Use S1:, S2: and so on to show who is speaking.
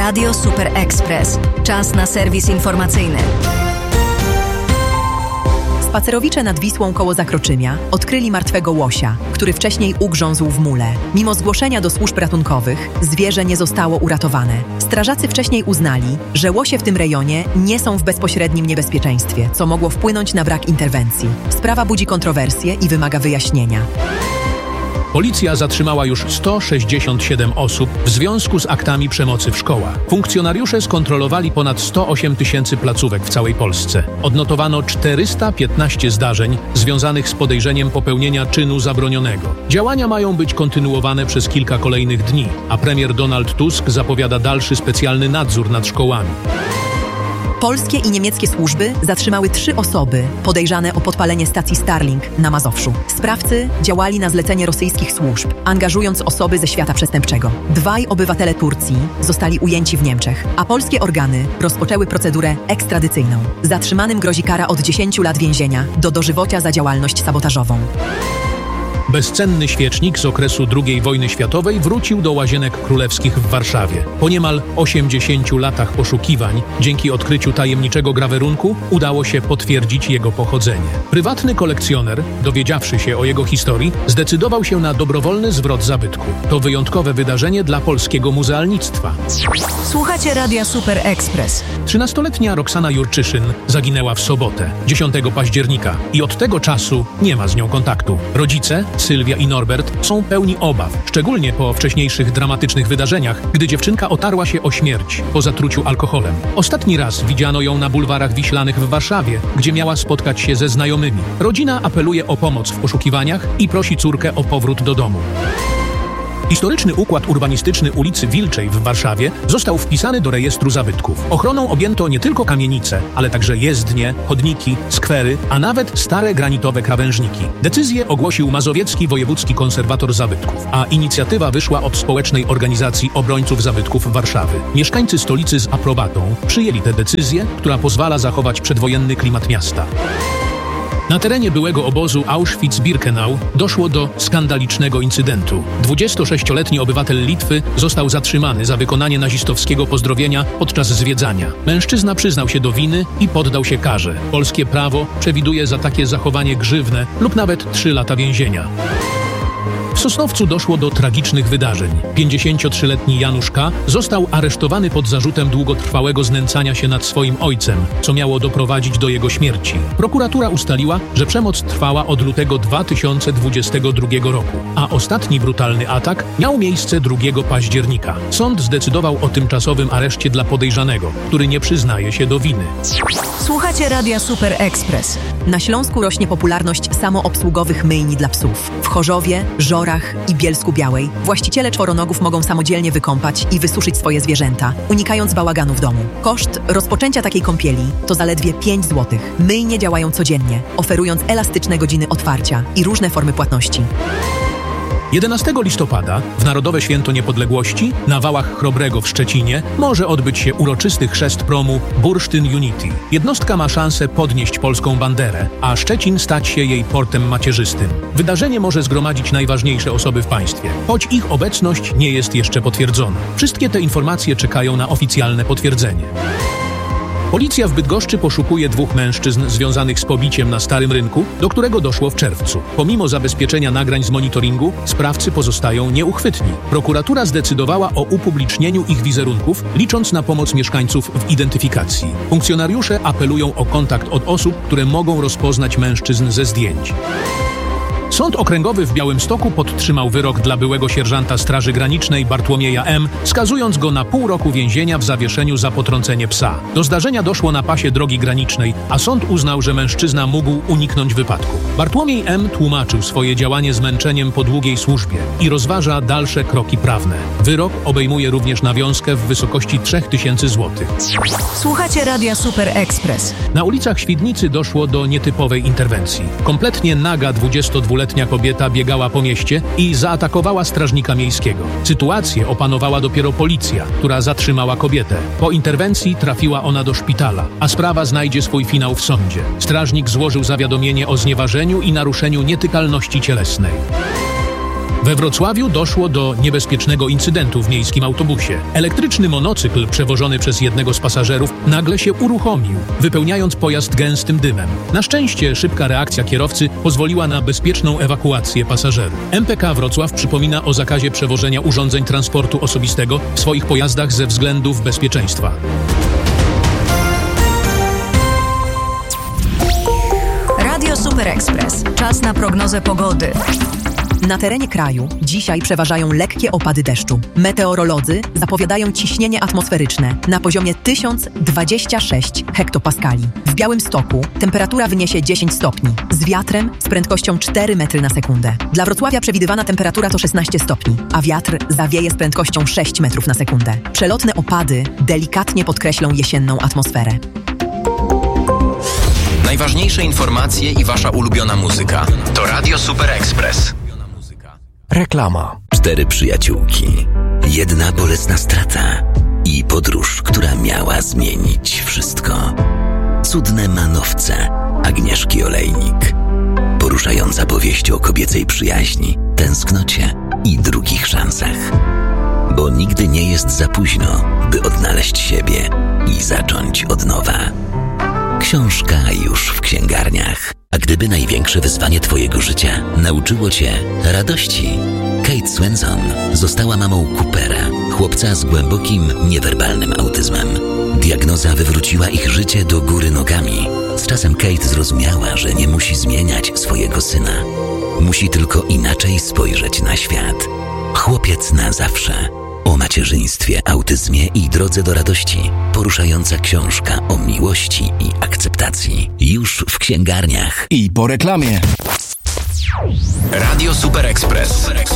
S1: Radio Super Express. Czas na serwis informacyjny.
S2: Spacerowicze nad Wisłą koło Zakroczymia odkryli martwego łosia, który wcześniej ugrzązł w mule. Mimo zgłoszenia do służb ratunkowych, zwierzę nie zostało uratowane. Strażacy wcześniej uznali, że łosie w tym rejonie nie są w bezpośrednim niebezpieczeństwie, co mogło wpłynąć na brak interwencji. Sprawa budzi kontrowersje i wymaga wyjaśnienia.
S3: Policja zatrzymała już 167 osób w związku z aktami przemocy w szkołach. Funkcjonariusze skontrolowali ponad 108 tysięcy placówek w całej Polsce. Odnotowano 415 zdarzeń związanych z podejrzeniem popełnienia czynu zabronionego. Działania mają być kontynuowane przez kilka kolejnych dni, a premier Donald Tusk zapowiada dalszy specjalny nadzór nad szkołami.
S2: Polskie i niemieckie służby zatrzymały 3 osoby podejrzane o podpalenie stacji Starlink na Mazowszu. Sprawcy działali na zlecenie rosyjskich służb, angażując osoby ze świata przestępczego. 2 obywatele Turcji zostali ujęci w Niemczech, a polskie organy rozpoczęły procedurę ekstradycyjną. Zatrzymanym grozi kara od 10 lat więzienia do dożywocia za działalność sabotażową.
S3: Bezcenny świecznik z okresu II wojny światowej wrócił do Łazienek Królewskich w Warszawie. Po niemal 80 latach poszukiwań, dzięki odkryciu tajemniczego grawerunku, udało się potwierdzić jego pochodzenie. Prywatny kolekcjoner, dowiedziawszy się o jego historii, zdecydował się na dobrowolny zwrot zabytku. To wyjątkowe wydarzenie dla polskiego muzealnictwa.
S1: Słuchacie Radia Super Express.
S3: 13-letnia Roxana Jurczyszyn zaginęła w sobotę, 10 października i od tego czasu nie ma z nią kontaktu. Rodzice, Sylwia i Norbert, są pełni obaw, szczególnie po wcześniejszych dramatycznych wydarzeniach, gdy dziewczynka otarła się o śmierć po zatruciu alkoholem. Ostatni raz widziano ją na bulwarach wiślanych w Warszawie, gdzie miała spotkać się ze znajomymi. Rodzina apeluje o pomoc w poszukiwaniach i prosi córkę o powrót do domu. Historyczny układ urbanistyczny ulicy Wilczej w Warszawie został wpisany do rejestru zabytków. Ochroną objęto nie tylko kamienice, ale także jezdnie, chodniki, skwery, a nawet stare granitowe krawężniki. Decyzję ogłosił Mazowiecki Wojewódzki Konserwator Zabytków, a inicjatywa wyszła od Społecznej Organizacji Obrońców Zabytków Warszawy. Mieszkańcy stolicy z aprobatą przyjęli tę decyzję, która pozwala zachować przedwojenny klimat miasta. Na terenie byłego obozu Auschwitz-Birkenau doszło do skandalicznego incydentu. 26-letni obywatel Litwy został zatrzymany za wykonanie nazistowskiego pozdrowienia podczas zwiedzania. Mężczyzna przyznał się do winy i poddał się karze. Polskie prawo przewiduje za takie zachowanie grzywnę lub nawet 3 lata więzienia. W Sosnowcu doszło do tragicznych wydarzeń. 53-letni Janusz K. został aresztowany pod zarzutem długotrwałego znęcania się nad swoim ojcem, co miało doprowadzić do jego śmierci. Prokuratura ustaliła, że przemoc trwała od lutego 2022 roku, a ostatni brutalny atak miał miejsce 2 października. Sąd zdecydował o tymczasowym areszcie dla podejrzanego, który nie przyznaje się do winy.
S1: Słuchacie Radia Super Express.
S2: Na Śląsku rośnie popularność samoobsługowych myjni dla psów. W Chorzowie, Żorach i Bielsku-Białej właściciele czworonogów mogą samodzielnie wykąpać i wysuszyć swoje zwierzęta, unikając bałaganu w domu. Koszt rozpoczęcia takiej kąpieli to zaledwie 5 zł. Myjnie działają codziennie, oferując elastyczne godziny otwarcia i różne formy płatności.
S3: 11 listopada, w Narodowe Święto Niepodległości, na Wałach Chrobrego w Szczecinie, może odbyć się uroczysty chrzest promu Bursztyn Unity. Jednostka ma szansę podnieść polską banderę, a Szczecin stać się jej portem macierzystym. Wydarzenie może zgromadzić najważniejsze osoby w państwie, choć ich obecność nie jest jeszcze potwierdzona. Wszystkie te informacje czekają na oficjalne potwierdzenie. Policja w Bydgoszczy poszukuje 2 mężczyzn związanych z pobiciem na Starym Rynku, do którego doszło w czerwcu. Pomimo zabezpieczenia nagrań z monitoringu, sprawcy pozostają nieuchwytni. Prokuratura zdecydowała o upublicznieniu ich wizerunków, licząc na pomoc mieszkańców w identyfikacji. Funkcjonariusze apelują o kontakt od osób, które mogą rozpoznać mężczyzn ze zdjęć. Sąd Okręgowy w Białymstoku podtrzymał wyrok dla byłego sierżanta Straży Granicznej Bartłomieja M., skazując go na pół roku więzienia w zawieszeniu za potrącenie psa. Do zdarzenia doszło na pasie drogi granicznej, a sąd uznał, że mężczyzna mógł uniknąć wypadku. Bartłomiej M. tłumaczył swoje działanie zmęczeniem po długiej służbie i rozważa dalsze kroki prawne. Wyrok obejmuje również nawiązkę w wysokości 3000 zł.
S1: Słuchacie Radia Super Express.
S3: Na ulicach Świdnicy doszło do nietypowej interwencji. Kompletnie naga 22-letnia kobieta biegała po mieście i zaatakowała strażnika miejskiego. Sytuację opanowała dopiero policja, która zatrzymała kobietę. Po interwencji trafiła ona do szpitala, a sprawa znajdzie swój finał w sądzie. Strażnik złożył zawiadomienie o znieważeniu i naruszeniu nietykalności cielesnej. We Wrocławiu doszło do niebezpiecznego incydentu w miejskim autobusie. Elektryczny monocykl przewożony przez jednego z pasażerów nagle się uruchomił, wypełniając pojazd gęstym dymem. Na szczęście szybka reakcja kierowcy pozwoliła na bezpieczną ewakuację pasażerów. MPK Wrocław przypomina o zakazie przewożenia urządzeń transportu osobistego w swoich pojazdach ze względów bezpieczeństwa.
S1: Radio Super Express. Czas na prognozę pogody.
S2: Na terenie kraju dzisiaj przeważają lekkie opady deszczu. Meteorolodzy zapowiadają ciśnienie atmosferyczne na poziomie 1026 hektopaskali. W Białymstoku temperatura wyniesie 10 stopni, z wiatrem z prędkością 4 metry na sekundę. Dla Wrocławia przewidywana temperatura to 16 stopni, a wiatr zawieje z prędkością 6 metrów na sekundę. Przelotne opady delikatnie podkreślą jesienną atmosferę.
S4: Najważniejsze informacje i wasza ulubiona muzyka to Radio Super Express.
S5: Reklama. 4 przyjaciółki, 1 bolesna strata i podróż, która miała zmienić wszystko. Cudne manowce Agnieszki Olejnik. Poruszająca powieść o kobiecej przyjaźni, tęsknocie i drugich szansach. Bo nigdy nie jest za późno, by odnaleźć siebie i zacząć od nowa. Książka już w księgarniach. A gdyby największe wyzwanie twojego życia nauczyło cię radości? Kate Swenson została mamą Coopera, chłopca z głębokim, niewerbalnym autyzmem. Diagnoza wywróciła ich życie do góry nogami. Z czasem Kate zrozumiała, że nie musi zmieniać swojego syna. Musi tylko inaczej spojrzeć na świat. Chłopiec na zawsze. O macierzyństwie, autyzmie i drodze do radości. Poruszająca książka o miłości i akceptacji. Już w księgarniach.
S6: I po reklamie.
S4: Radio Super Express.